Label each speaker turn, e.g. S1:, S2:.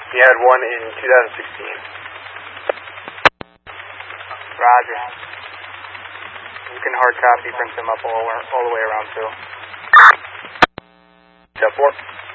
S1: He had one in 2016.
S2: Roger. You can hard copy, print them up all the way around too.
S1: 10-4.